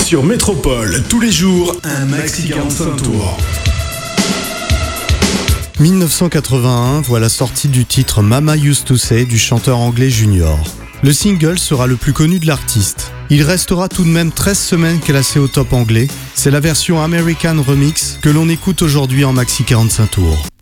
Sur Métropole, tous les jours, un maxi 45 tours. 1981 voit la sortie du titre Mama Used to Say du chanteur anglais Junior. Le single sera le plus connu de l'artiste. Il restera tout de même 13 semaines classé au top anglais. C'est la version American Remix que l'on écoute aujourd'hui en maxi 45 tours.